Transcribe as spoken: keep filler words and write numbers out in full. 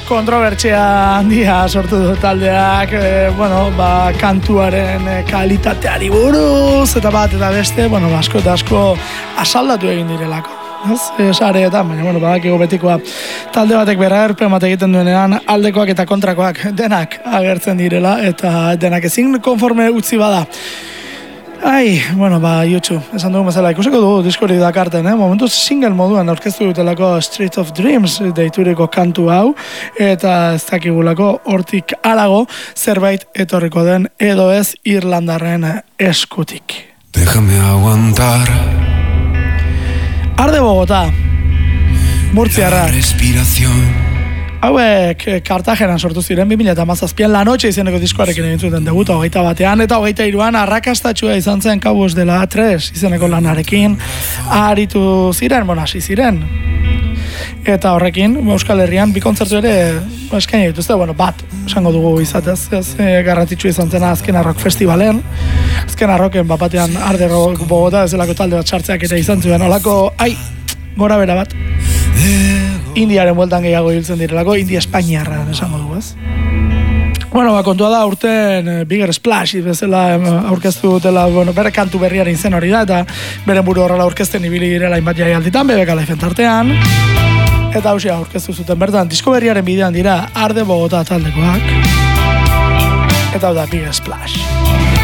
kontrobertsia handia sortu du taldeak, e, bueno, ba, kantuaren e, kalitateari buruz, eta bat eta beste, bueno, asko eta asko asaldatu egin direlako. Ez, sareetan, baina, bueno, badakigu betikoa talde batek berragerpen bat egiten duenean aldekoak eta kontrakoak denak agertzen direla, eta denak ezin konforme utzi bada. Ai, bueno, ba, YouTube, esan dugu bezala, ikusiko dugu diskori dakarten, eh? Momentuz single moduan aurkeztu dutelako Street of Dreams deituriko kantu hau, eta ez dakigulako hortik harago zerbait etorriko den edo ez Irlandarren eskutik. Déjame aguantar. Arde Bogotá, Murtziarrak. Hauek Kartagenan sortu ziren bi mila hamazazpian La Noche izeneko diskoarekin egin zuten debuta hogeita batean, eta hogeita hiruan arrakastatxua izan zen Cabos de la tres izeneko lanarekin aritu ziren, bon, hasi ziren. Eta horrekin, Euskal Herrian, bi kontzertu ere eskaini dituzte, bueno, bat, esango dugu izatez, ez e, garrantzitsu izan zena Azken Arrok Festivalen, Azken Arroken bapatean Arde Bogotá ez delako talde bat sartzeak ere izan zuen, olako, ai, gora bera bat. Indiaren bueltan gehiago hiltzen direlako, India Espainiarra esango dugu, ez? Bueno, ba, kontua da, urten e, Bigger Splash bezala aurkeztu dutela, bueno, bere kantu berriaren izen hori da, eta beren buru horrela aurkezten ibili direla hainbat jaialditan, Bebeka Laifen tartean. Eta hausia aurkeztu zuten bertan, disko berriaren bidean dira Arde Bogotá taldekoak. Eta hau da Bigger Splash.